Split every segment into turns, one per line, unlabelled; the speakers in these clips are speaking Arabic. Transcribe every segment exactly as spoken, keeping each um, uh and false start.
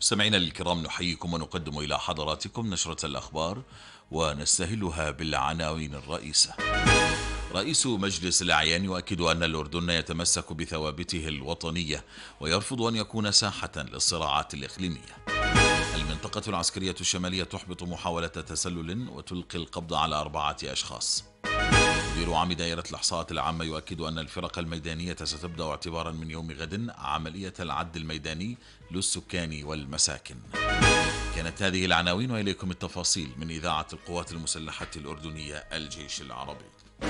مستمعينا الكرام، نحييكم ونقدم إلى حضراتكم نشرة الأخبار ونستهلها بالعناوين الرئيسة. رئيس مجلس الأعيان يؤكد أن الأردن يتمسك بثوابته الوطنية ويرفض أن يكون ساحة للصراعات الإقليمية. المنطقة العسكرية الشمالية تحبط محاولة تسلل وتلقي القبض على أربعة أشخاص. مدير عام دائرة الإحصاءات العامة يؤكد أن الفرق الميدانية ستبدأ اعتبارا من يوم غد عملية العد الميداني للسكان والمساكن. كانت هذه العناوين وإليكم التفاصيل من إذاعة القوات المسلحة الأردنية الجيش العربي.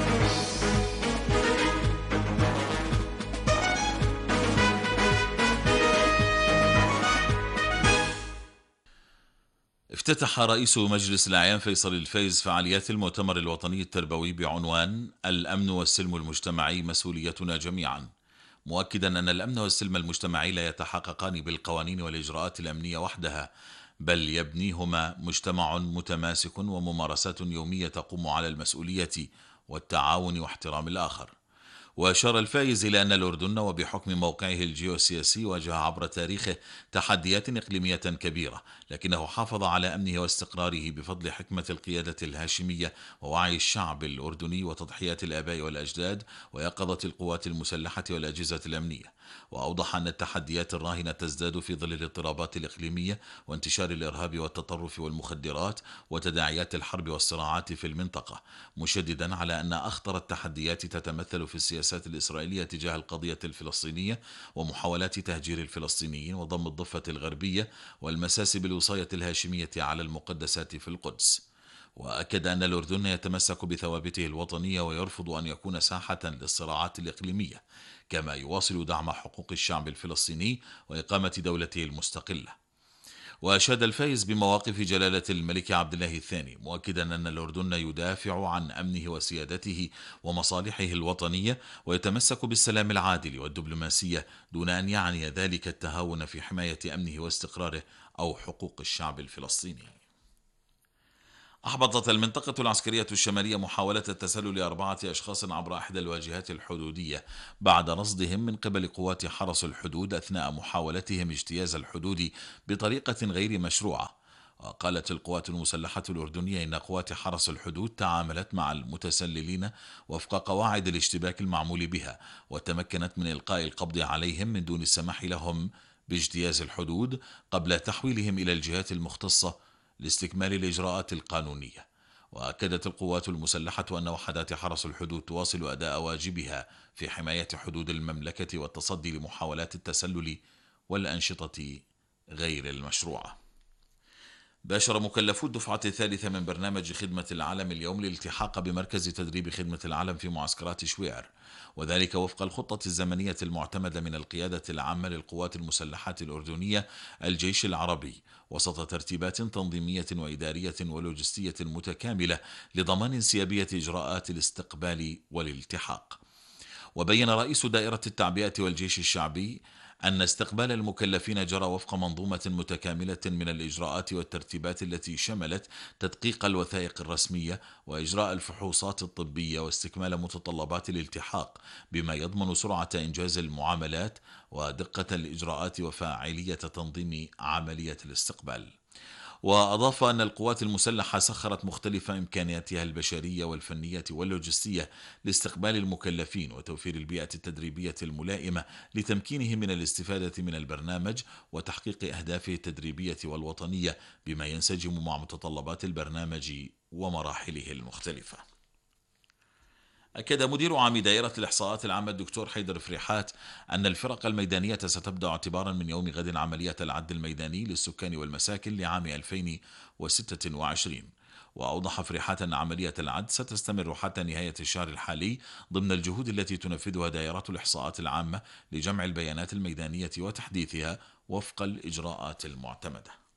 افتتح رئيس مجلس الأعيان فيصل الفايز فعاليات المؤتمر الوطني التربوي بعنوان الأمن والسلم المجتمعي مسؤوليتنا جميعا، مؤكدا أن الأمن والسلم المجتمعي لا يتحققان بالقوانين والإجراءات الأمنية وحدها، بل يبنيهما مجتمع متماسك وممارسات يومية تقوم على المسؤولية والتعاون واحترام الآخر. وأشار الفايز إلى أن الأردن وبحكم موقعه الجيوسياسي واجه عبر تاريخه تحديات إقليمية كبيرة، لكنه حافظ على أمنه واستقراره بفضل حكمة القيادة الهاشمية ووعي الشعب الأردني وتضحيات الآباء والأجداد ويقظة القوات المسلحة والأجهزة الأمنية. وأوضح أن التحديات الراهنة تزداد في ظل الاضطرابات الإقليمية وانتشار الإرهاب والتطرف والمخدرات وتداعيات الحرب والصراعات في المنطقة، مشددا على أن أخطر التحديات تتمثل في السياسات الإسرائيلية تجاه القضية الفلسطينية ومحاولات تهجير الفلسطينيين وضم الضفة الغربية والمساس بالوصاية الهاشمية على المقدسات في القدس. وأكد أن الأردن يتمسك بثوابته الوطنية ويرفض أن يكون ساحة للصراعات الإقليمية، كما يواصل دعم حقوق الشعب الفلسطيني وإقامة دولته المستقلة. وأشاد الفايز بمواقف جلالة الملك عبد الله الثاني، مؤكدا أن الأردن يدافع عن أمنه وسيادته ومصالحه الوطنية ويتمسك بالسلام العادل والدبلوماسية دون أن يعني ذلك التهاون في حماية أمنه واستقراره أو حقوق الشعب الفلسطيني. أحبطت المنطقة العسكرية الشمالية محاولة التسلل لأربعة أشخاص عبر إحدى الواجهات الحدودية بعد رصدهم من قبل قوات حرس الحدود أثناء محاولتهم اجتياز الحدود بطريقة غير مشروعة. وقالت القوات المسلحة الأردنية إن قوات حرس الحدود تعاملت مع المتسللين وفق قواعد الاشتباك المعمول بها، وتمكنت من إلقاء القبض عليهم من دون السماح لهم باجتياز الحدود قبل تحويلهم إلى الجهات المختصة لاستكمال الإجراءات القانونية. وأكدت القوات المسلحة أن وحدات حرس الحدود تواصل أداء واجبها في حماية حدود المملكة والتصدي لمحاولات التسلل والأنشطة غير المشروعة. باشر مكلفو الدفعة الثالثة من برنامج خدمة العلم اليوم للالتحاق بمركز تدريب خدمة العلم في معسكرات شويعر، وذلك وفق الخطة الزمنية المعتمدة من القيادة العامة للقوات المسلحة الأردنية الجيش العربي، وسط ترتيبات تنظيمية وإدارية ولوجستية متكاملة لضمان انسيابية إجراءات الاستقبال والالتحاق. وبين رئيس دائرة التعبئة والجيش الشعبي أن استقبال المكلفين جرى وفق منظومة متكاملة من الإجراءات والترتيبات التي شملت تدقيق الوثائق الرسمية وإجراء الفحوصات الطبية واستكمال متطلبات الالتحاق، بما يضمن سرعة إنجاز المعاملات ودقة الإجراءات وفاعلية تنظيم عملية الاستقبال. وأضاف أن القوات المسلحة سخرت مختلف إمكانياتها البشرية والفنية واللوجستية لاستقبال المكلفين وتوفير البيئة التدريبية الملائمة لتمكينهم من الاستفادة من البرنامج وتحقيق أهدافه التدريبية والوطنية بما ينسجم مع متطلبات البرنامج ومراحله المختلفة. أكد مدير عام دائرة الإحصاءات العامة الدكتور حيدر فريحات أن الفرق الميدانية ستبدأ اعتبارا من يوم غد عملية العد الميداني للسكان والمساكن لعام ألفين وستة وعشرين. وأوضح فريحات أن عملية العد ستستمر حتى نهاية الشهر الحالي ضمن الجهود التي تنفذها دائرة الإحصاءات العامة لجمع البيانات الميدانية وتحديثها وفق الإجراءات المعتمدة.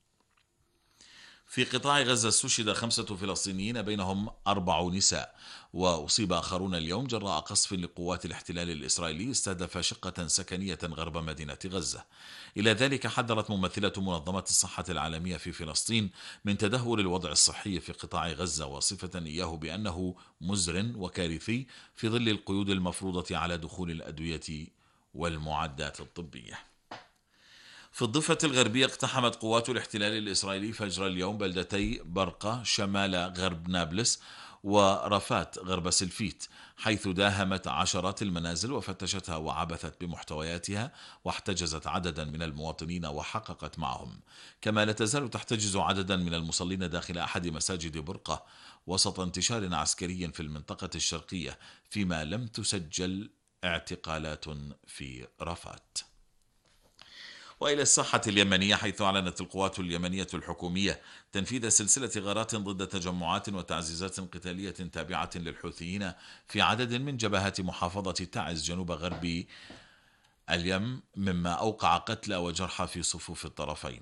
في قطاع غزة استشهد خمسة فلسطينيين بينهم أربع نساء، وأصيب آخرون اليوم جراء قصف لقوات الاحتلال الإسرائيلي استهدف شقة سكنية غرب مدينة غزة. إلى ذلك حذرت ممثلة منظمة الصحة العالمية في فلسطين من تدهور الوضع الصحي في قطاع غزة، وصفة إياه بأنه مزر وكارثي في ظل القيود المفروضة على دخول الأدوية والمعدات الطبية. في الضفة الغربية اقتحمت قوات الاحتلال الإسرائيلي فجر اليوم بلدتي برقة شمال غرب نابلس ورفات غرب سلفيت، حيث داهمت عشرات المنازل وفتشتها وعبثت بمحتوياتها واحتجزت عددا من المواطنين وحققت معهم. كما لا تزال تحتجز عددا من المصلين داخل أحد مساجد برقة وسط انتشار عسكري في المنطقة الشرقية، فيما لم تسجل اعتقالات في رفات. وإلى الساحة اليمنية، حيث أعلنت القوات اليمنية الحكومية تنفيذ سلسلة غارات ضد تجمعات وتعزيزات قتالية تابعة للحوثيين في عدد من جبهات محافظة تعز جنوب غرب اليم، مما أوقع قتلى وجرحى في صفوف الطرفين.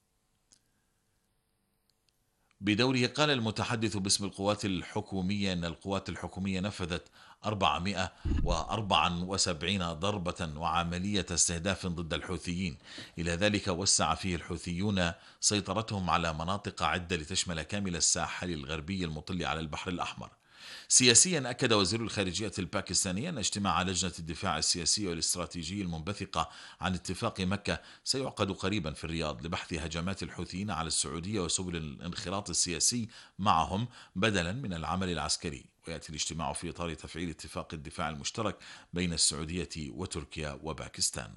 بدوره قال المتحدث باسم القوات الحكومية أن القوات الحكومية نفذت أربعمائة وأربعة وسبعين ضربة وعملية استهداف ضد الحوثيين. إلى ذلك وسع فيه الحوثيون سيطرتهم على مناطق عدة لتشمل كامل الساحل الغربي المطل على البحر الأحمر. سياسيا، أكد وزير الخارجية الباكستاني أن اجتماع لجنة الدفاع السياسي والاستراتيجي المنبثقة عن اتفاق مكة سيعقد قريبا في الرياض لبحث هجمات الحوثيين على السعودية وسبل الانخراط السياسي معهم بدلا من العمل العسكري. ويأتي الاجتماع في إطار تفعيل اتفاق الدفاع المشترك بين السعودية وتركيا وباكستان.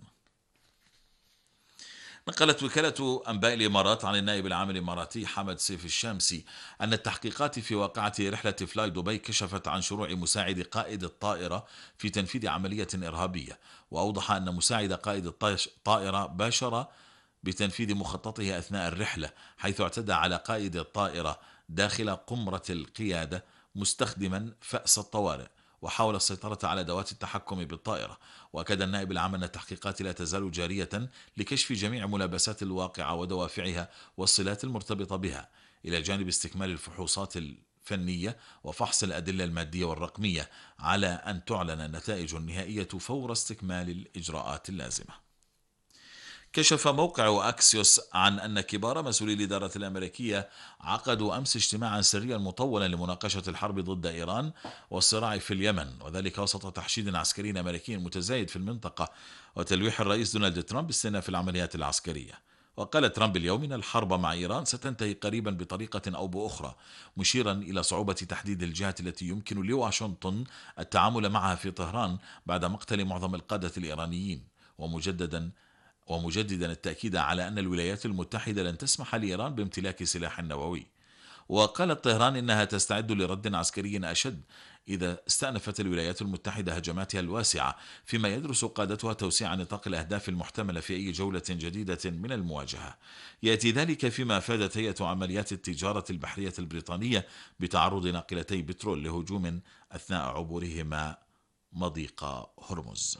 نقلت وكالة أنباء الإمارات عن النائب العام الإماراتي حمد سيف الشامسي أن التحقيقات في واقعة رحلة فلاي دبي كشفت عن شروع مساعد قائد الطائرة في تنفيذ عملية إرهابية. وأوضح أن مساعد قائد الطائرة باشر بتنفيذ مخططه أثناء الرحلة، حيث اعتدى على قائد الطائرة داخل قمرة القيادة مستخدما فأس الطوارئ، وحاول السيطرة على أدوات التحكم بالطائرة. وأكد النائب العام أن التحقيقات لا تزال جارية لكشف جميع ملابسات الواقعة ودوافعها والصلات المرتبطة بها، إلى جانب استكمال الفحوصات الفنية وفحص الأدلة المادية والرقمية، على أن تعلن النتائج النهائية فور استكمال الإجراءات اللازمة. كشف موقع أكسيوس عن أن كبار مسؤولي الإدارة الأمريكية عقدوا أمس اجتماعا سريا مطولا لمناقشة الحرب ضد إيران والصراع في اليمن، وذلك وسط تحشيد عسكري أمريكي متزايد في المنطقة وتلويح الرئيس دونالد ترامب باستئناف العمليات العسكرية. وقال ترامب اليوم إن الحرب مع إيران ستنتهي قريبا بطريقة أو بأخرى، مشيرا إلى صعوبة تحديد الجهة التي يمكن لواشنطن التعامل معها في طهران بعد مقتل معظم القادة الإيرانيين، ومجددا ومجددا التأكيد على أن الولايات المتحدة لن تسمح لإيران بامتلاك سلاح نووي. وقالت طهران إنها تستعد لرد عسكري أشد إذا استأنفت الولايات المتحدة هجماتها الواسعة، فيما يدرس قادتها توسيع نطاق الأهداف المحتملة في أي جولة جديدة من المواجهة. يأتي ذلك فيما أفادت هيئة عمليات التجارة البحرية البريطانية بتعرض ناقلتي بترول لهجوم أثناء عبورهما مضيق هرمز.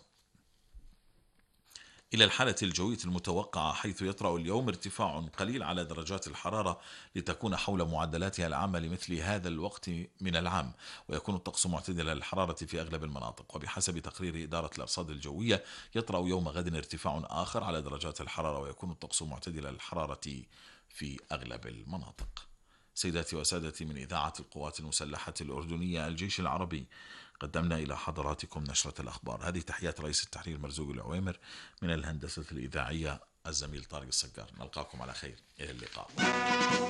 إلى الحالة الجوية المتوقعة، حيث يطرأ اليوم ارتفاع قليل على درجات الحرارة لتكون حول معدلاتها العامة لمثل هذا الوقت من العام، ويكون الطقس معتدل الحرارة في أغلب المناطق. وبحسب تقرير إدارة الأرصاد الجوية، يطرأ يوم غد ارتفاع آخر على درجات الحرارة، ويكون الطقس معتدل الحرارة في أغلب المناطق. سيداتي وسادتي، من إذاعة القوات المسلحة الأردنية الجيش العربي، قدمنا إلى حضراتكم نشرة الأخبار. هذه تحيات رئيس التحرير مرزوق العويمر، من الهندسة الإذاعية الزميل طارق السجار. نلقاكم على خير، إلى اللقاء.